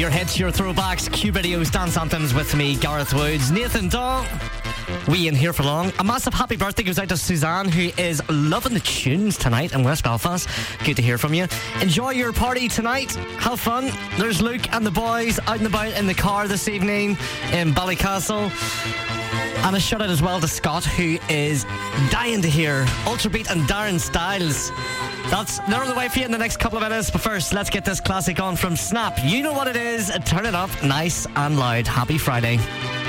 Your hits, your throwbacks, Q videos, dance anthems with me, Gareth Woods, Nathan Dahl. We in here for long. A massive happy birthday goes out to Suzanne, who is loving the tunes tonight in West Belfast. Good to hear from you. Enjoy your party tonight. Have fun. There's Luke and the boys out and about in the car this evening in Ballycastle. And a shout out as well to Scott, who is dying to hear Ultrabeat and Darren Styles. They're on the way for you in the next couple of minutes. But first, let's get this classic on from Snap. You know what it is. Turn it up nice and loud. Happy Friday.